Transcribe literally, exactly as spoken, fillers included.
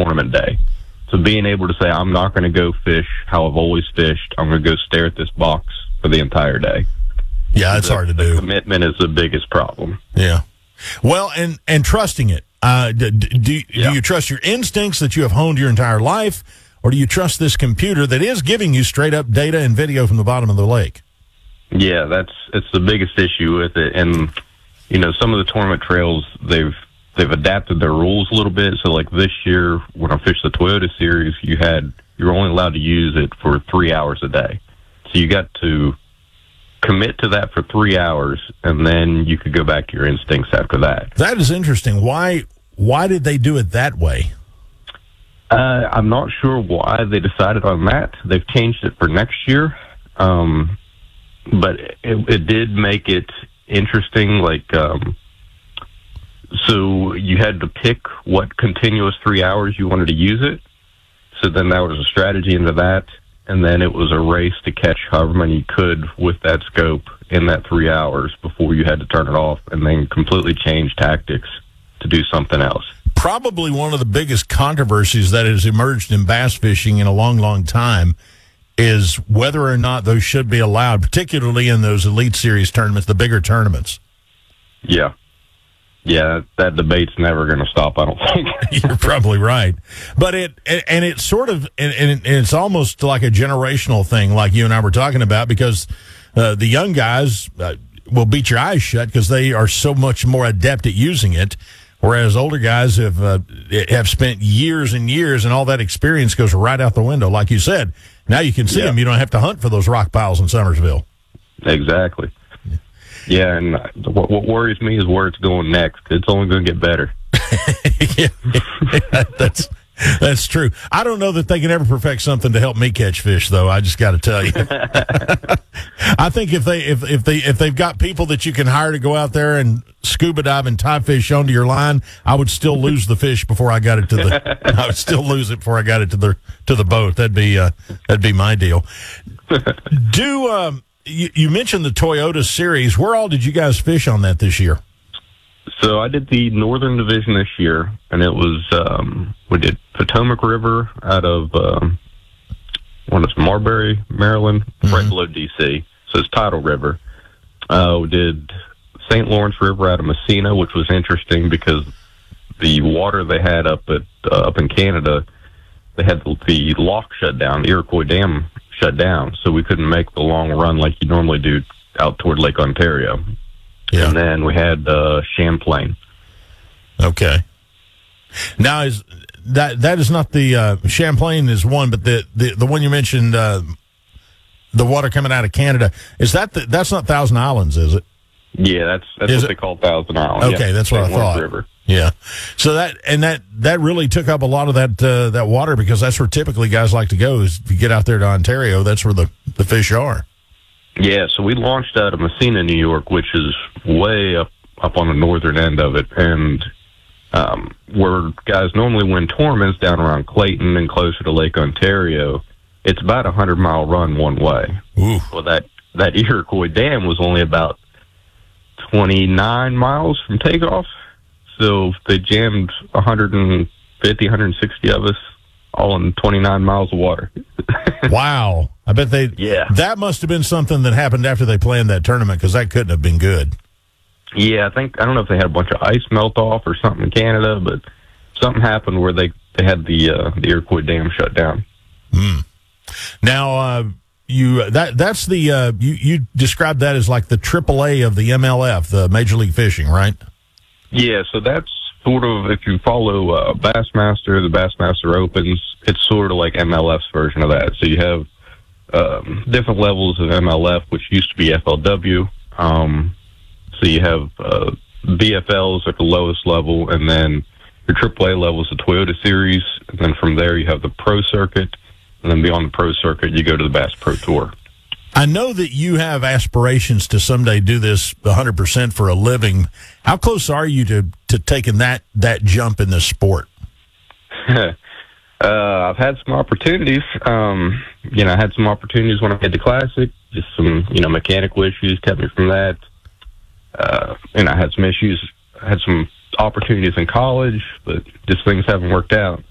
tournament day. So being able to say, I'm not going to go fish how I've always fished. I'm going to go stare at this box for the entire day. Yeah, it's the, hard to the do. Commitment is the biggest problem. Yeah. Well, and, and trusting it. Uh, do, do, yeah. do you trust your instincts that you have honed your entire life, or do you trust this computer that is giving you straight-up data and video from the bottom of the lake? Yeah, that's it's the biggest issue with it. And, you know, some of the tournament trails, they've they've adapted their rules a little bit. So, like this year, when I fished the Toyota Series, you had you were only allowed to use it for three hours a day. So you got to commit to that for three hours, and then you could go back to your instincts after that. That is interesting. Why why did they do it that way? Uh, I'm not sure why they decided on that. They've changed it for next year. Um, but it, it did make it interesting. Like, um, so you had to pick what continuous three hours you wanted to use it. So then that was a strategy into that. And then it was a race to catch however many you could with that scope in that three hours before you had to turn it off, and then completely change tactics to do something else. Probably one of the biggest controversies that has emerged in bass fishing in a long, long time is whether or not those should be allowed, particularly in those Elite Series tournaments, the bigger tournaments. Yeah. Yeah, that debate's never going to stop, I don't think. You're probably right. But it, and it's sort of, and it's almost like a generational thing like you and I were talking about, because uh, the young guys uh, will beat your eyes shut because they are so much more adept at using it, whereas older guys have uh, have spent years and years, and all that experience goes right out the window. Like you said, now you can see yeah. them. You don't have to hunt for those rock piles in Summersville. Exactly. Yeah, and what, what worries me is where it's going next. It's only going to get better. yeah, that's that's true. I don't know that they can ever perfect something to help me catch fish, though. I just got to tell you. I think if they if if they if they've got people that you can hire to go out there and scuba dive and tie fish onto your line, I would still lose the fish before I got it to the. I would still lose it before I got it to the to the boat. That'd be uh, that'd be my deal. Do. Um, You, you mentioned the Toyota Series. Where all did you guys fish on that this year? So I did the Northern Division this year, and it was, um, we did Potomac River out of, um, what is Marbury, Maryland, mm-hmm. right below D C. So it's Tidal River. Uh, we did Saint Lawrence River out of Messina, which was interesting because the water they had up at uh, up in Canada, they had the, the lock shut down, the Iroquois Dam shut down, so we couldn't make the long run like you normally do out toward Lake Ontario. Yeah. And then we had uh, Champlain. Okay. Now, is that that is not the uh, Champlain is one, but the, the, the one you mentioned, uh, the water coming out of Canada, is that the, that's not Thousand Islands, is it? Yeah, that's that's is what it? they call Thousand Islands. Okay, yeah. that's what Saint I thought. River. Yeah. So that and that that really took up a lot of that uh, that water, because that's where typically guys like to go. Is if you get out there to Ontario, that's where the, the fish are. Yeah. So we launched out of Messina, New York, which is way up up on the northern end of it, and um, where guys normally win tournaments down around Clayton and closer to Lake Ontario, it's about a hundred mile run one way. Ooh. Well, that that Iroquois Dam was only about twenty-nine miles from takeoff. So they jammed one hundred fifty, one hundred sixty of us all in twenty-nine miles of water. Wow. I bet they, yeah. That must have been something that happened after they planned that tournament, because that couldn't have been good. Yeah, I think, I don't know if they had a bunch of ice melt off or something in Canada, but something happened where they, they had the, uh, the Iroquois Dam shut down. Hmm. Now, uh, You that that's the uh, you you described that as like the triple A of the M L F, the Major League Fishing, right? Yeah, so that's sort of, if you follow uh, Bassmaster, the Bassmaster Opens, it's sort of like M L F's version of that. So you have um, different levels of M L F, which used to be F L W. Um, so you have uh, B F Ls at the lowest level, and then your triple A level is the Toyota Series, and then from there you have the Pro Circuit. And then beyond the Pro Circuit, you go to the Bass Pro Tour. I know that you have aspirations to someday do this one hundred percent for a living. How close are you to, to taking that, that jump in this sport? uh, I've had some opportunities. Um, you know, I had some opportunities when I did the Classic. Just some, you know, mechanical issues kept me from that. Uh, and I had some issues. I had some opportunities in college, but just things haven't worked out.